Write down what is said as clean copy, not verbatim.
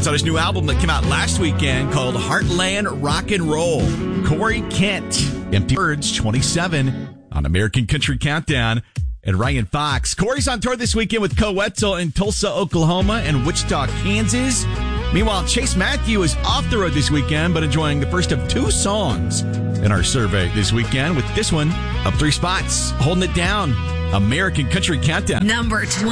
That's on his new album that came out last weekend called Heartland Rock and Roll. Corey Kent, Empty Words 27 on American Country Countdown. And Ryan Fox. Corey's on tour this weekend with Coetzel in Tulsa, Oklahoma and Wichita, Kansas. Meanwhile, Chase Matthew is off the road this weekend, but enjoying the first of 2 songs in our survey this weekend, with this one up 3 spots, holding it down. American Country Countdown. Number 20.